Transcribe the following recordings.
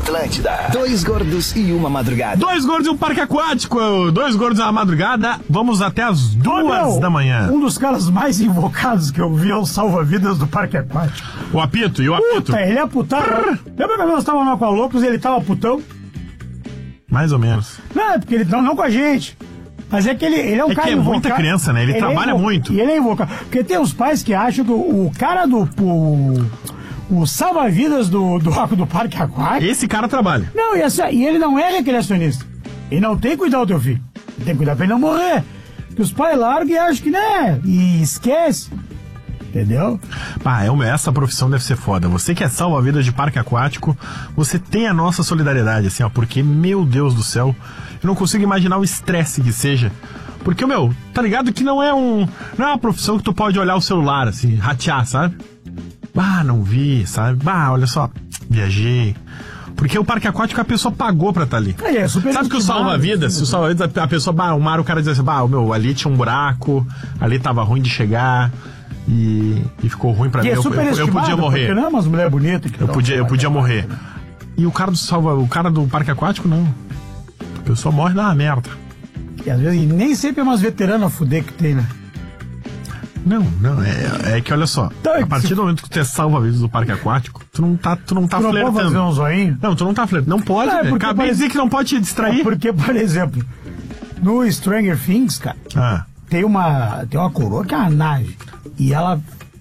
Atlântida. Dois gordos e uma madrugada. Dois gordos e um parque aquático. Dois gordos e uma madrugada. Vamos até as 2 da manhã. Um dos caras mais invocados que eu vi é o salva-vidas do parque aquático. O apito, e o apito? Puta, ele é putão. Lembra que nós estávamos lá com a Lopes e ele tava putão? Mais ou menos. Não, é porque ele não com a gente. Mas é que ele é um cara que é invocado. muita criança, né? Ele trabalha muito. E ele é invocado. Porque tem uns pais que acham que o cara o salva-vidas do parque aquático. Esse cara trabalha. Não, e ele não é recreacionista. E não tem que cuidar do teu filho. Tem que cuidar pra ele não morrer. Porque os pais largam e acham que, né? E esquece. Entendeu? Essa profissão deve ser foda. Você que é salva-vidas de parque aquático, você tem a nossa solidariedade, assim, ó. Porque, meu Deus do céu, eu não consigo imaginar o estresse que seja. Porque, tá ligado que não é uma profissão que tu pode olhar o celular, assim, ratear, sabe? Não vi, sabe? Olha só, viajei. Porque o parque aquático a pessoa pagou pra estar ali. Sabe que o salva-vidas, a pessoa, o cara diz assim, ali tinha um buraco, ali tava ruim de chegar. E ficou ruim pra mim. Eu podia morrer. Não é umas mulheres bonitas que eu podia morrer. E o cara do parque aquático, não. A pessoa morre dá uma merda. E às vezes nem sempre é umas veteranas fuder que tem, né? Não, é que olha só, a partir do momento que tu é salva-vidas do parque aquático, tu não tá flertando. Não pode fazer um zoinho? Não, tu não tá flertando. Não pode, velho. Acabei de dizer que não pode te distrair. Porque, por exemplo, no Stranger Things, cara, tem uma coroa que é uma nave. E ela,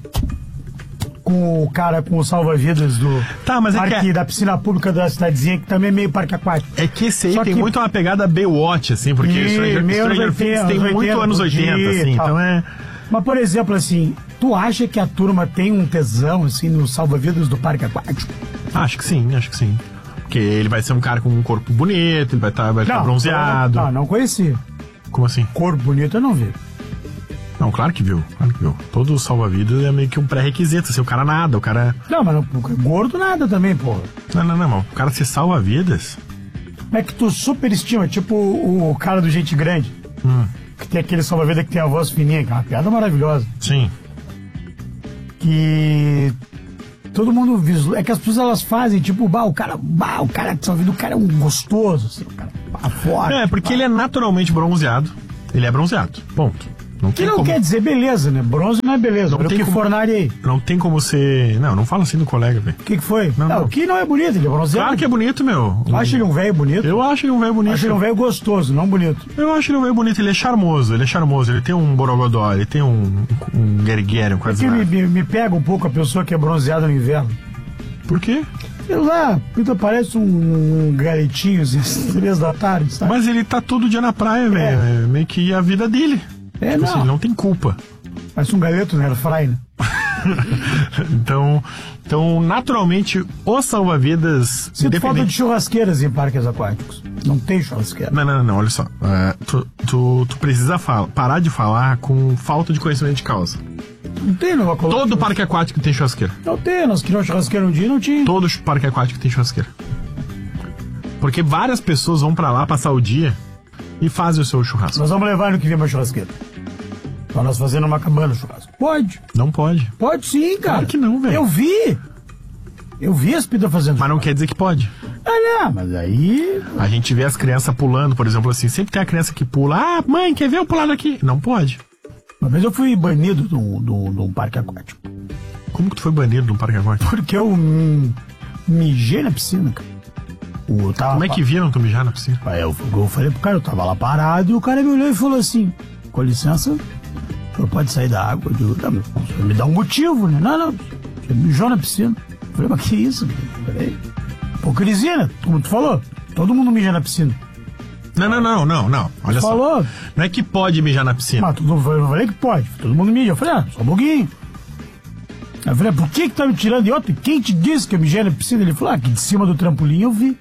com o salva-vidas do parque da piscina pública da cidadezinha, que também é meio parque aquático. É que esse aí tem muito uma pegada Baywatch, assim, porque Stranger Things tem muito anos 80, assim, então é... Mas, por exemplo, assim, tu acha que a turma tem um tesão, assim, no salva-vidas do parque aquático? Acho que sim. Porque ele vai ser um cara com um corpo bonito, ele vai estar bronzeado. Não conheci. Como assim? Corpo bonito eu não vi. Não, claro que viu. Todo salva-vidas é meio que um pré-requisito. Assim, o cara nada, o cara... Não, mas gordo nada também, pô. Não. O cara ser salva-vidas... Como é que tu superestima, tipo o cara do Gente Grande. Que tem aquele salva-vidas que tem a voz fininha, que é uma piada maravilhosa. Sim. Que... todo mundo visualiza. É que as pessoas elas fazem, tipo, o cara que salva-vidas, o cara é um gostoso, assim, o cara forte. Porque ele é naturalmente bronzeado. Ele é bronzeado, ponto. Que não quer dizer beleza, né? Bronze não é beleza. Olha o que fornalha aí. Não tem como ser... Não fala assim do colega, velho. O que foi? O que não é bonito, ele é bronzeado. Claro que é bonito, meu. Tu acha ele um velho bonito? Eu acho ele um velho bonito. Acho ele um velho gostoso, não bonito. Eu acho ele um velho bonito, ele é charmoso. Ele tem um borogodó, ele tem um guerigueiro, quase nada. Me pega um pouco a pessoa que é bronzeada no inverno. Por quê? Sei lá, Pita parece um garetinho, às 3 da tarde, sabe? Mas ele tá todo dia na praia, velho. É meio que a vida dele. Tipo assim, não tem culpa. Parece um galeto, né? Fry, né? Então, naturalmente, os salva-vidas... Sinto falta de churrasqueiras em parques aquáticos. Não tem churrasqueira. Não, olha só. Tu precisa parar de falar com falta de conhecimento de causa. Não tem, não. Todo parque aquático tem churrasqueira. Não tem, nós criamos churrasqueira um dia e não tinha. Todo parque aquático tem churrasqueira. Porque várias pessoas vão pra lá passar o dia e fazem o seu churrasco. Nós vamos levar no que vem uma churrasqueira. Pra nós fazendo uma cabana churrasco. Pode. Não pode. Pode sim, cara. Claro que não, velho. Eu vi as pitas fazendo. Mas não quer dizer que pode. Não, mas aí... A gente vê as crianças pulando, por exemplo, assim. Sempre tem a criança que pula. Mãe, quer ver eu pular daqui? Não pode. Uma vez eu fui banido de um parque aquático. Como que tu foi banido de um parque aquático? Porque eu mijei na piscina, cara. Como é que viram tu mijar na piscina? Eu falei pro cara, eu tava lá parado e o cara me olhou e falou assim, com licença, você pode sair da água. Eu digo, você me dá um motivo, né? Não, você mijou na piscina. Eu falei, mas que isso? Peraí. Hipocrisia, né? Como tu falou, todo mundo mija na piscina. Não. Olha só. Falou. Não é que pode mijar na piscina. Mas eu falei que pode, todo mundo mija. Eu falei, só um pouquinho. Eu falei, por que tá me tirando de outra? Quem te disse que eu mijei na piscina? Ele falou, aqui de cima do trampolim eu vi.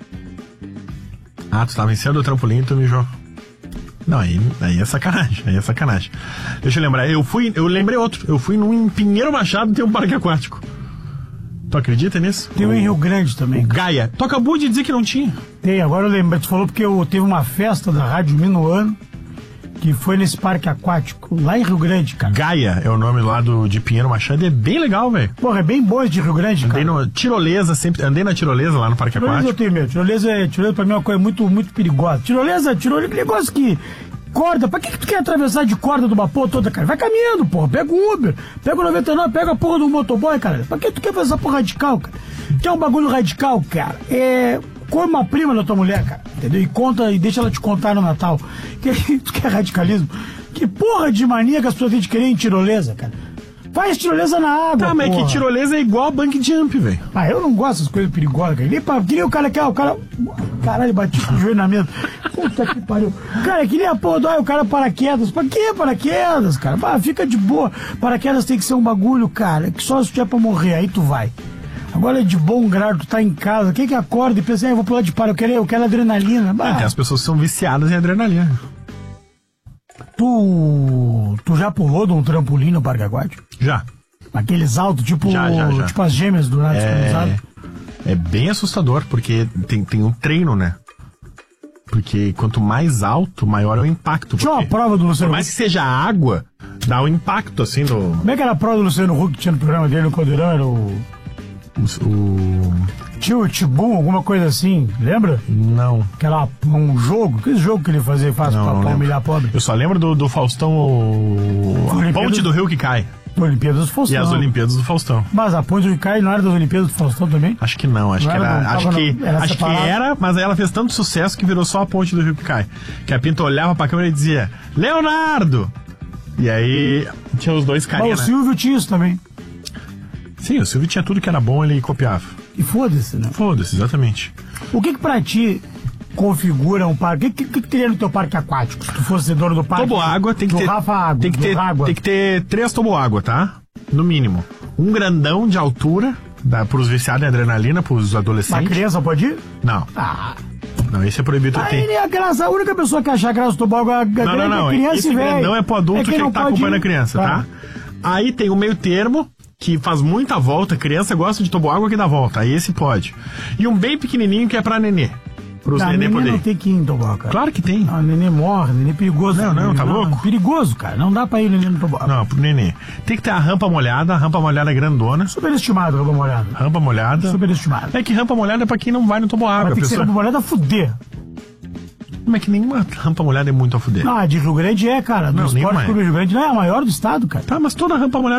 Tu tava em cima do trampolim e tu mijou. Não, aí é sacanagem, Deixa eu lembrar, eu lembrei outro. Eu fui em Pinheiro Machado, tem um parque aquático. Tu acredita nisso? Tem um em Rio Grande também. Gaia. Tu acabou de dizer que não tinha. Tem, agora eu lembro. Tu falou porque teve uma festa da Rádio Minuano que foi nesse parque aquático, lá em Rio Grande, cara. Gaia é o nome lá de Pinheiro Machado e é bem legal, velho. Porra, é bem boa de Rio Grande, cara. Andei na tirolesa lá no parque Tirolesa aquático. eu tenho medo. Tirolesa pra mim é uma coisa muito, muito perigosa. Tirolesa, negócio que... Corda, pra que tu quer atravessar de corda de uma porra toda, cara? Vai caminhando, porra. Pega o Uber, pega o 99, pega a porra do motoboy, cara. Pra que tu quer fazer essa porra radical, cara? Quer um bagulho radical, cara? Come uma prima da tua mulher, cara. Entendeu? E conta, e deixa ela te contar no Natal. Tu quer radicalismo? Que porra de mania que as pessoas têm de querer em tirolesa, cara? Faz tirolesa na água, Tá, mas é que tirolesa é igual bungee jump, velho. Ah, eu não gosto dessas coisas perigosas, cara. Que nem o cara. Caralho, bati com o joelho na mesa. Puta que pariu. Cara, que nem a porra do o cara paraquedas. Pra que paraquedas, cara? Fica de boa. Paraquedas tem que ser um bagulho, cara, que só se tiver pra morrer, aí tu vai. Agora é de bom grado, tu tá em casa. Quem que acorda e pensa, eu vou pular de para, eu quero adrenalina. Tem as pessoas que são viciadas em adrenalina. Tu já pulou de um trampolim no parque aquático? Já. Aqueles altos, tipo as gêmeas do nada desconhecido. É bem assustador, porque tem um treino, né? Porque quanto mais alto, maior é o impacto. Tinha uma prova do Luciano Por mais que seja água, dá um impacto, assim, do... Como é que era a prova do Luciano Huck que tinha no programa dele no Caldeirão? Era Tinha o Tibum, alguma coisa assim, lembra? Não. Que era um jogo, que jogo que ele faz pra humilhar pobre? Eu só lembro do Faustão, a ponte do rio que cai. Olimpíadas do Faustão. E as Olimpíadas do Faustão. Mas a ponte do rio que cai não era das Olimpíadas do Faustão também? Acho que não, acho que era, mas aí ela fez tanto sucesso que virou só a ponte do rio que cai. Que a Pinto olhava pra câmera e dizia, Leonardo! E aí tinha os dois carinhas. O Silvio tinha isso também. Sim, o Silvio tinha tudo que era bom, ele copiava. E foda-se, né? Foda-se, exatamente. O que pra ti configura um parque? O que teria no teu parque aquático? Se tu fosse dono do parque... Toboágua tem que ter... Rafa Água, tem que ter 3 toboágua, tá? No mínimo. Um grandão de altura, pros viciados em adrenalina, pros adolescentes. Uma criança pode ir? Não. Não, esse é proibido ter. Aí a única pessoa que achar graça do toboágua não. é criança esse e velho. grandão é pro adulto que tá acompanhando a criança, tá? Aí tem o meio termo, que faz muita volta, criança gosta de toboágua que dá volta, aí esse pode. E um bem pequenininho que é pra nenê, pros nenê poder. Não tem que ir em toboágua. Claro que tem. Não, nenê morre, nenê é perigoso. Não, tá louco? Perigoso, cara, não dá pra ir nenê no toboágua. Não, pro nenê. Tem que ter a rampa molhada é grandona. Superestimado, rampa molhada. Rampa molhada. Superestimado. É que rampa molhada é pra quem não vai no toboágua. Tem que ser rampa molhada a fuder. Mas é que nenhuma rampa molhada é muito a fuder. Não, a de Rio Grande cara. Não, no Esporte Clube Rio Grande não é a maior do estado, cara. Tá, mas toda rampa molhada